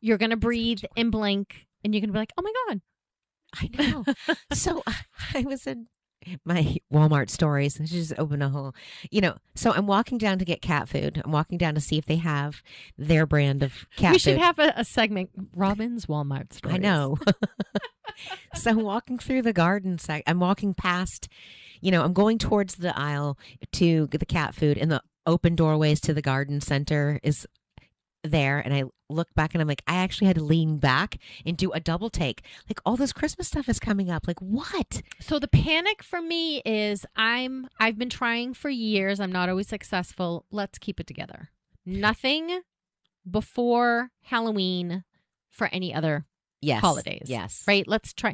You're going to breathe and blink, and you're going to be like, oh my God. I know. So I was in my Walmart stories. I just opened a whole, so I'm walking down to get cat food. I'm walking down to see if they have their brand of cat food. We should have a segment, Robin's Walmart stories. I know. So I'm walking through the garden. I'm walking past, I'm going towards the aisle to get the cat food, and the open doorways to the garden center is there. And I look back and I'm like, I actually had to lean back and do a double take. Like, all this Christmas stuff is coming up. Like, what? So the panic for me is I've been trying for years. I'm not always successful. Let's keep it together. Nothing before Halloween for any other holidays. Yes. Right?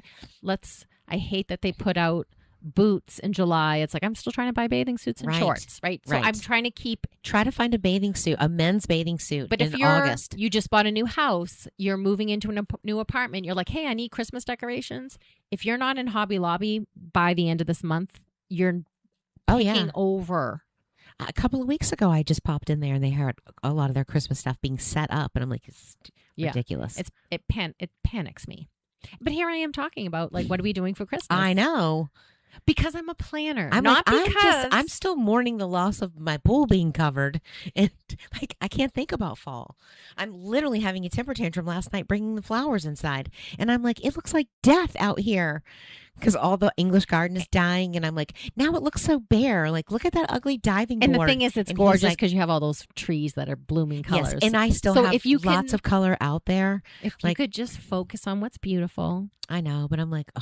I hate that they put out boots in July. It's like, I'm still trying to buy bathing suits and shorts, right? So I'm trying to try to find a bathing suit, a men's bathing suit. But if you just bought a new house, you're moving into a new apartment, you're like, hey, I need Christmas decorations. If you're not in Hobby Lobby by the end of this month, you're taking over. A couple of weeks ago, I just popped in there and they had a lot of their Christmas stuff being set up. And I'm like, it's ridiculous. It panics me. But here I am talking about, like, what are we doing for Christmas? I know. Because I'm a planner. I'm still mourning the loss of my pool being covered. And like, I can't think about fall. I'm literally having a temper tantrum last night, bringing the flowers inside. And I'm like, it looks like death out here because all the English garden is dying. And I'm like, now it looks so bare. Like, look at that ugly diving board. And the thing is, it's gorgeous because you have all those trees that are blooming colors. Yes, and I still have lots of color out there. If you could just focus on what's beautiful. I know, but I'm like,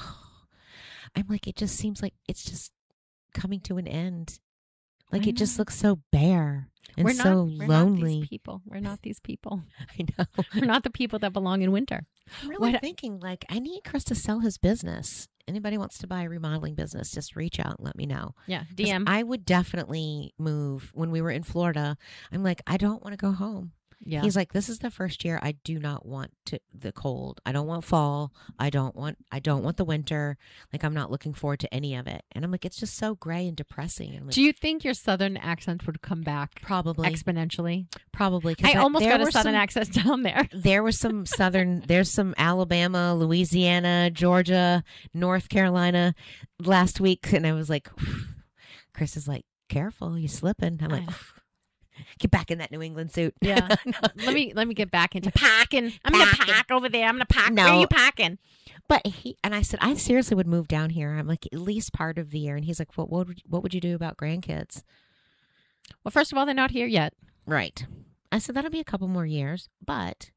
it just seems like it's just coming to an end. Like, it just looks so bare and lonely. We're not these people. I know. We're not the people that belong in winter. I'm really thinking, like, I need Chris to sell his business. Anybody wants to buy a remodeling business, just reach out and let me know. Yeah, DM. I would definitely move. When we were in Florida, I'm like, I don't want to go home. Yeah. He's like, this is the first year I do not want the cold. I don't want fall. I don't want the winter. Like, I'm not looking forward to any of it. And I'm like, it's just so gray and depressing. And like, do you think your Southern accent would come back? Probably. Exponentially? Probably. I almost got a Southern accent down there. There was some Southern, there's some Alabama, Louisiana, Georgia, North Carolina last week. And I was like, Chris is like, careful, you're slipping. I'm like, get back in that New England suit. Yeah. Let me get back into packing. I'm going to pack over there. I'm going to pack. No. Where are you packing? But I said, I seriously would move down here. I'm like, at least part of the year. And he's like, well, what would you do about grandkids? Well, first of all, they're not here yet. Right. I said, that'll be a couple more years, but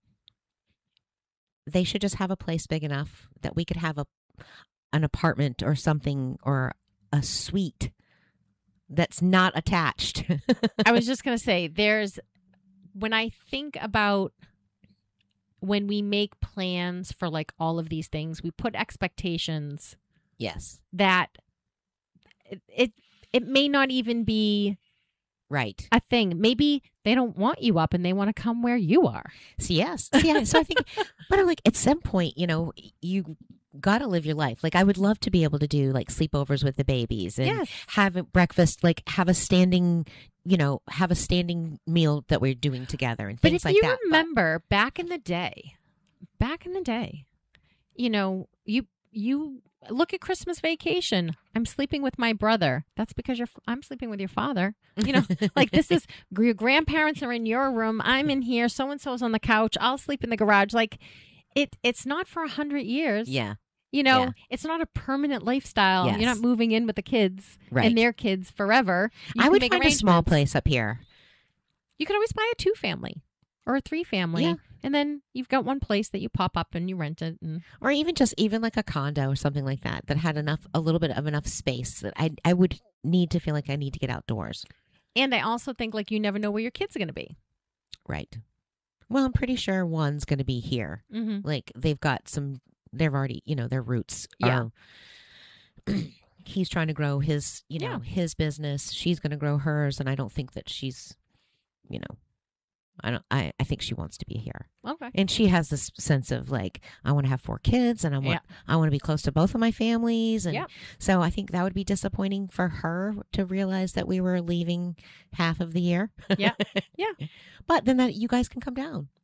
they should just have a place big enough that we could have an apartment or something, or a suite that's not attached. I was just going to say, when I think about when we make plans for like all of these things, we put expectations. Yes. That it may not even be right a thing. Maybe they don't want you up and they want to come where you are. So, yes. So I think, but like at some point, you got to live your life. Like, I would love to be able to do like sleepovers with the babies and have a breakfast, like have a standing meal that we're doing together and things like that. But if you remember back in the day, you look at Christmas Vacation. I'm sleeping with my brother. That's because I'm sleeping with your father. Like, this is your grandparents are in your room. I'm in here. So-and-so's on the couch. I'll sleep in the garage. Like, it's not for 100 years. Yeah. It's not a permanent lifestyle. Yes. You're not moving in with the kids and their kids forever. I would find a small place up here. You could always buy a 2-family or a 3-family. Yeah. And then you've got one place that you pop up and you rent it. Or even like a condo or something like that had a little bit of enough space that I would need to feel like I need to get outdoors. And I also think, like, you never know where your kids are going to be. Right. Well, I'm pretty sure one's going to be here. Mm-hmm. Like, they've already, their roots are, he's trying to grow his, his business. She's going to grow hers. And I don't think that she's, I think she wants to be here. Okay. And she has this sense of like, I want to have 4 kids and I want to be close to both of my families. And so I think that would be disappointing for her to realize that we were leaving half of the year. Yeah. Yeah. But then you guys can come down.